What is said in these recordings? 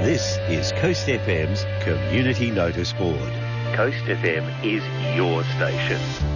This is Coast FM's Community Notice Board. Coast FM is your station.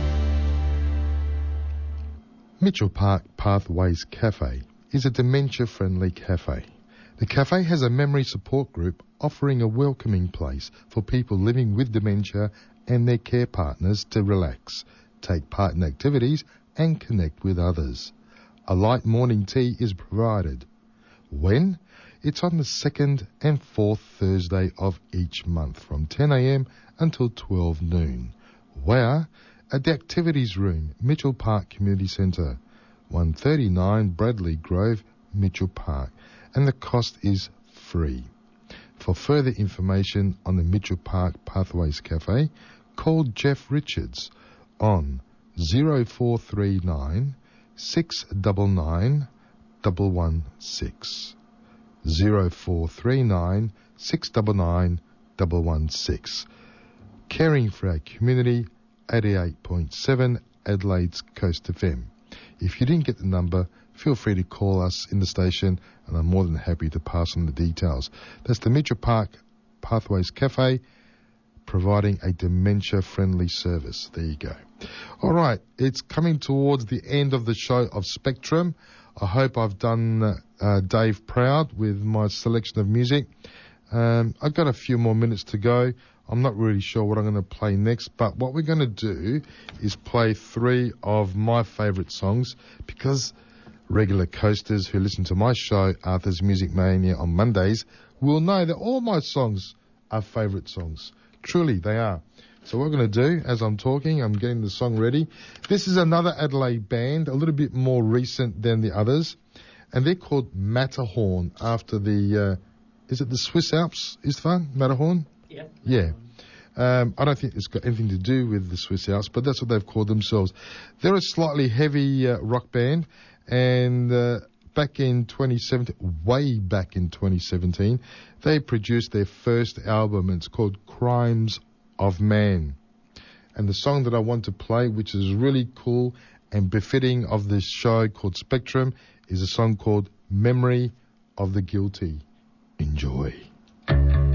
Mitchell Park Pathways Cafe is a dementia-friendly cafe. The cafe has a memory support group offering a welcoming place for people living with dementia and their care partners to relax, take part in activities and connect with others. A light morning tea is provided. When? It's on the second and fourth Thursday of each month from 10 a.m. until 12 noon. Where? At the Activities Room, Mitchell Park Community Centre, 139 Bradley Grove, Mitchell Park, and the cost is free. For further information on the Mitchell Park Pathways Cafe, call Jeff Richards on 0439 699 116. 0439 699 116. Caring for our community, 88.7 Adelaide's Coast FM. If you didn't get the number, feel free to call us in the station and I'm more than happy to pass on the details. That's the Mitchell Park Pathways Cafe, providing a dementia-friendly service. There you go. All right, it's coming towards the end of the show of Spectrum. I hope I've done Dave proud with my selection of music. I've got a few more minutes to go. I'm not really sure what I'm going to play next, but what we're going to do is play three of my favourite songs because regular coasters who listen to my show, Arthur's Music Mania, on Mondays will know that all my songs are favourite songs. Truly, they are. So what I'm going to do, as I'm talking, I'm getting the song ready. This is another Adelaide band, a little bit more recent than the others, and they're called Matterhorn after the, is it the Swiss Alps, Istvan? Matterhorn? Yeah. I don't think it's got anything to do with the Swiss Alps, but that's what they've called themselves. They're a slightly heavy rock band, and back in 2017, way back in 2017, they produced their first album, and it's called Crimes of Man. And the song that I want to play, which is really cool and befitting of this show called Spectrum, is a song called Memory of the Guilty. Enjoy.